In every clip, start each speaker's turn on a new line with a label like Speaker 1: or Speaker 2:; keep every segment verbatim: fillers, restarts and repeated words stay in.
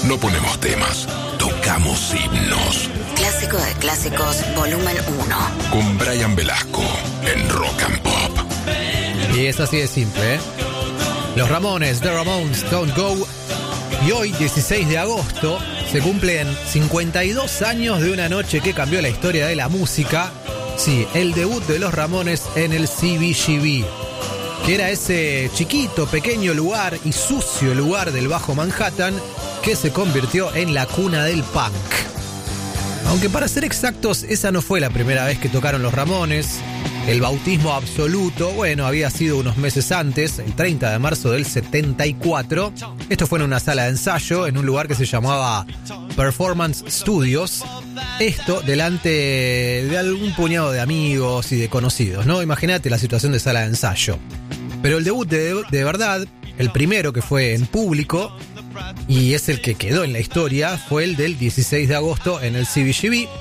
Speaker 1: No ponemos temas, tocamos himnos.
Speaker 2: Clásico de clásicos, volumen uno.
Speaker 1: Con Brian Velasco en Rock and Pop.
Speaker 3: Y es así de simple, ¿eh? Los Ramones, The Ramones, Don't Go. Y hoy, dieciséis de agosto, se cumplen cincuenta y dos años de una noche que cambió la historia de la música. Sí, el debut de los Ramones en el C B G B, que era ese chiquito, pequeño lugar y sucio lugar del Bajo Manhattan que se convirtió en la cuna del punk. Aunque para ser exactos, esa no fue la primera vez que tocaron los Ramones. El bautismo absoluto, bueno, había sido unos meses antes, el treinta de marzo del setenta y cuatro. Esto fue en una sala de ensayo, en un lugar que se llamaba Performance Studios. Esto delante de algún puñado de amigos y de conocidos, ¿no? Imagínate la situación de sala de ensayo. Pero el debut de, de verdad, el primero que fue en público, y es el que quedó en la historia, fue el del dieciséis de agosto en el C B G B.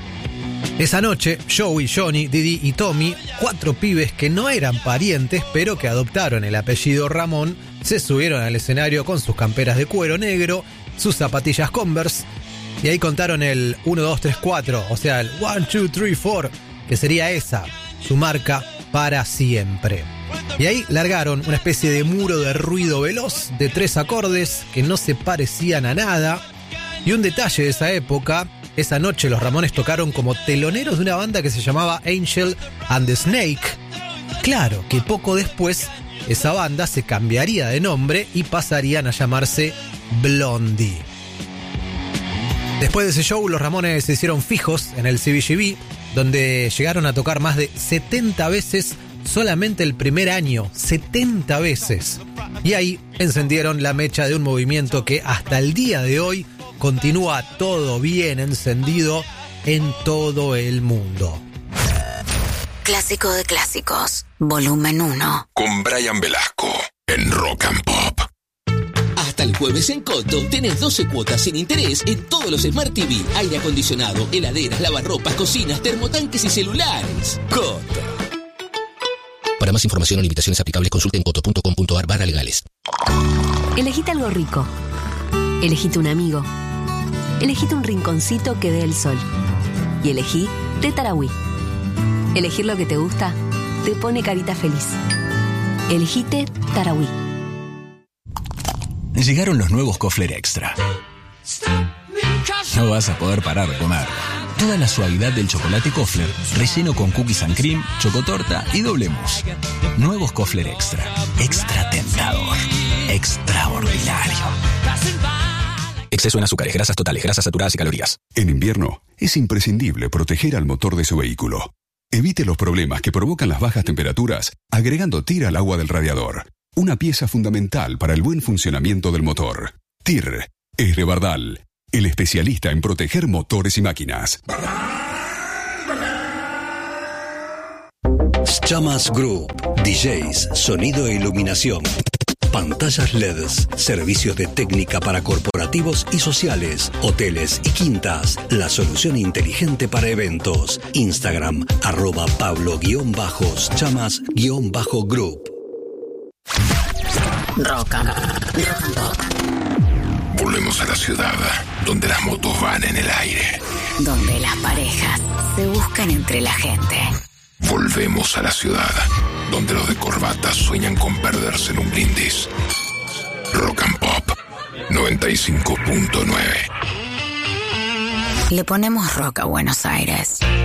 Speaker 3: Esa noche, Joey, Johnny, Didi y Tommy, cuatro pibes que no eran parientes, pero que adoptaron el apellido Ramón, se subieron al escenario con sus camperas de cuero negro, sus zapatillas Converse, y ahí contaron el uno, dos, tres, cuatro, o sea, el uno, dos, tres, cuatro, que sería esa, su marca para siempre. Y ahí largaron una especie de muro de ruido veloz de tres acordes que no se parecían a nada. Y un detalle de esa época: esa noche los Ramones tocaron como teloneros de una banda que se llamaba Angel and the Snake. Claro que poco después esa banda se cambiaría de nombre y pasarían a llamarse Blondie. Después de ese show, los Ramones se hicieron fijos en el C B G B, donde llegaron a tocar más de setenta veces solamente el primer año. setenta veces. Y ahí encendieron la mecha de un movimiento que hasta el día de hoy continúa todo bien encendido en todo el mundo.
Speaker 2: Clásico de clásicos, volumen uno.
Speaker 1: Con Brian Velasco en Rock and Pop.
Speaker 4: Hasta el jueves en Coto tenés doce cuotas sin interés en todos los Smart T V, aire acondicionado, heladeras, lavarropas, cocinas, termotanques y celulares. Coto. Para más información o limitaciones aplicables, consulten coto punto com punto ar barra legales.
Speaker 5: Elegite algo rico. Elegite un amigo. Elegite un rinconcito que dé el sol. Y elegí Té Tarahui. Elegir lo que te gusta te pone carita feliz. Elegite Tarahui.
Speaker 6: Llegaron los nuevos Kofler Extra. No vas a poder parar de comer. Toda la suavidad del chocolate Kofler, relleno con cookies and cream, chocotorta y doble mousse. Nuevos Kofler Extra. Extra tentador. Extraordinario. Exceso en azúcares, grasas totales, grasas saturadas y calorías.
Speaker 7: En invierno, es imprescindible proteger al motor de su vehículo. Evite los problemas que provocan las bajas temperaturas agregando T I R al agua del radiador. Una pieza fundamental para el buen funcionamiento del motor. T I R es de Bardal, el especialista en proteger motores y máquinas.
Speaker 8: Chamas Group, D Js, sonido e iluminación, pantallas L E Ds, servicios de técnica para corporativos y sociales, hoteles y quintas, la solución inteligente para eventos. Instagram, arroba Pablo guión bajos, chamas guión bajo group.
Speaker 2: Rock and, rock and Pop.
Speaker 1: Volvemos a la ciudad, donde las motos van en el aire.
Speaker 2: Donde las parejas se buscan entre la gente.
Speaker 1: Volvemos a la ciudad, donde los de corbata sueñan con perderse en un brindis. Rock and Pop noventa y cinco punto nueve.
Speaker 2: Le ponemos rock a Buenos Aires.